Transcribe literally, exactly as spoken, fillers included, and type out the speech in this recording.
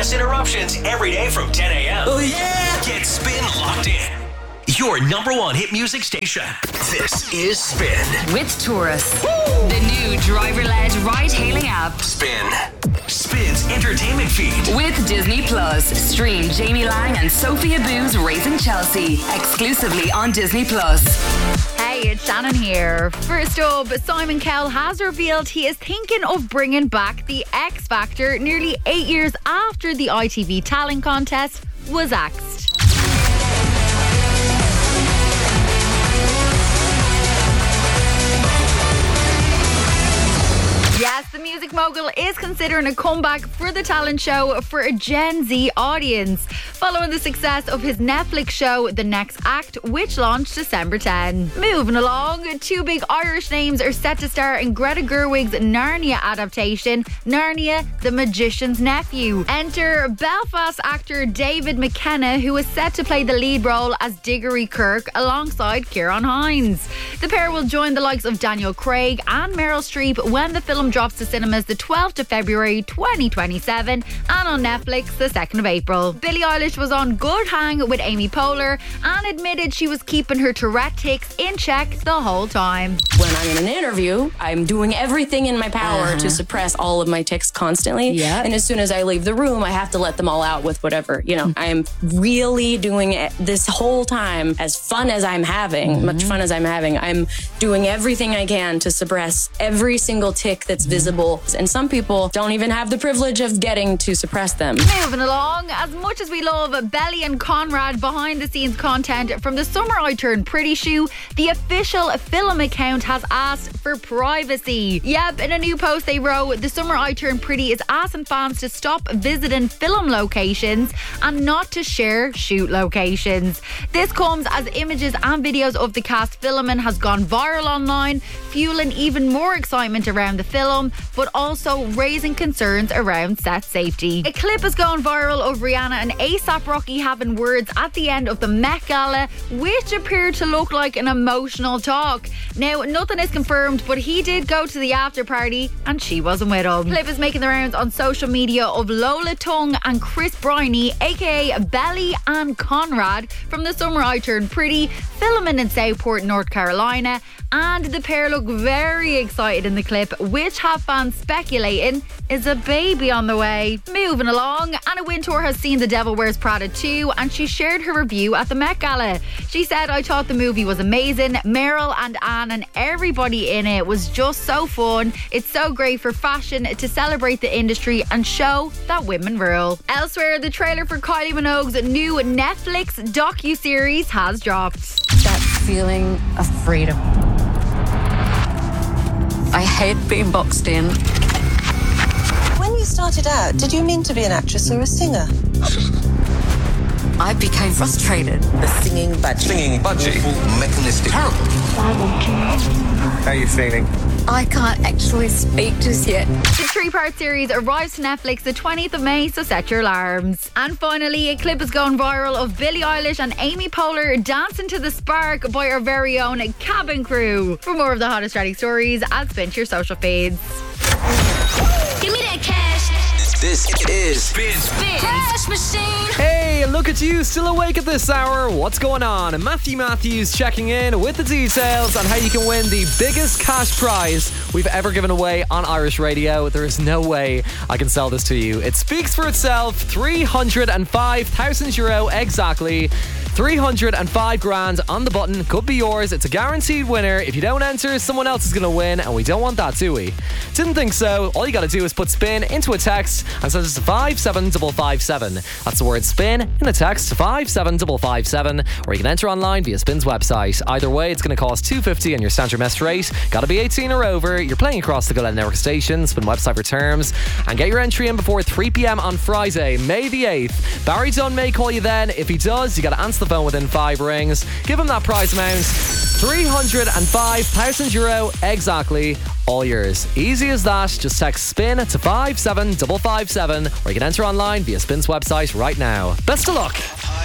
less interruptions every day from ten a.m. Oh, yeah! Get Spin locked in. Your number one hit music station. This is Spin. With Taurus. Woo! The new driver-led ride-hailing app. Spin. Spin's entertainment feed. With Disney Plus. Stream Jamie Lang and Sophia Boo's Raising Chelsea. Exclusively on Disney Plus. Hey, it's Shannon here. First up, Simon Cowell has revealed he is thinking of bringing back the X Factor nearly eight years after the I T V talent contest was axed. Yes, the music mogul is considering a comeback for the talent show for a Gen Z audience, following the success of his Netflix show The Next Act, which launched December tenth. Moving along, two big Irish names are set to star in Greta Gerwig's Narnia adaptation, Narnia, the Magician's Nephew. Enter Belfast actor David McKenna, who is set to play the lead role as Diggory Kirk alongside Ciarán Hinds. The pair will join the likes of Daniel Craig and Meryl Streep when the film drops to cinemas the twelfth of February twenty twenty-seven and on Netflix the second of April. Billie Eilish was on good hang with Amy Poehler and admitted she was keeping her Tourette tics in check the whole time. When I'm in an interview, I'm doing everything in my power uh-huh. to suppress all of my tics constantly. Yeah. And as soon as I leave the room, I have to let them all out with whatever. You know, I am really doing it this whole time as fun as I'm having, mm-hmm. much fun as I'm having. I'm doing everything I can to suppress every single tic that's visible. And some people don't even have the privilege of getting to suppress them. Moving along, as much as we love Belly and Conrad behind the scenes content from the Summer I Turned Pretty shoe, the official film account has asked for privacy. Yep, in a new post they wrote, the Summer I Turned Pretty is asking fans to stop visiting film locations and not to share shoot locations. This comes as images and videos of the cast filming has gone viral online, fueling even more excitement around the film, but also raising concerns around set safety. A clip has gone viral of Rihanna and ASAP Rocky having words at the end of the Met Gala, which appeared to look like an emotional talk. Now, nothing is confirmed, but he did go to the after party and she wasn't with him. Clip is making the rounds on social media of Lola Tung and Chris Briney, aka Belly and Conrad, from the Summer I Turned Pretty, filming in Southport, North Carolina, and the pair look very excited in the clip, which have fans speculating is a baby on the way. Moving along, Anna Wintour has seen The Devil Wears Prada two and she shared her review at the Met Gala. She said, I thought the movie was amazing. Meryl and Anne and everybody in it was just so fun. It's so great for fashion to celebrate the industry and show that women rule. Elsewhere, the trailer for Kylie Minogue's new Netflix docu-series has dropped. That feeling of freedom. I hate being boxed in. When you started out, did you mean to be an actress or a singer? I became frustrated. The singing budgie. Singing budgie. Mechanistic. Terrible. How are you feeling? I can't actually speak just yet. The three-part series arrives to Netflix the twentieth of May, so set your alarms. And finally, a clip has gone viral of Billie Eilish and Amy Poehler dancing to The Spark by our very own Cabin Crew. For more of the hottest trending stories, add Spin to your social feeds. Give me that cash. This is Spin. Spin. Cash machine. Hey, look at you, still awake at this hour. What's going on? Matthew Matthews checking in with the details on how you can win the biggest cash prize we've ever given away on Irish radio. There is no way I can sell this to you. It speaks for itself. three hundred five thousand euro exactly. three hundred five grand on the button. Could be yours. It's a guaranteed winner. If you don't enter, someone else is going to win, and we don't want that, do we? Didn't think so. All you got to do is put Spin into a text and send it to five seven five five seven. That's the word Spin in a text to five seven five five seven, or you can enter online via Spin's website. Either way, it's going to cost two fifty on your standard message rate. Got to be eighteen or over. You're playing across the Glen Network station. Spin website for terms. And get your entry in before three p.m. on Friday, May the eighth. Barry Dunn may call you then. If he does, you got to answer the phone within five rings. Give him that prize amount. three hundred five thousand euro exactly. All yours. Easy as that. Just text Spin to five seven five five seven, or you can enter online via Spin's website right now. Best of luck.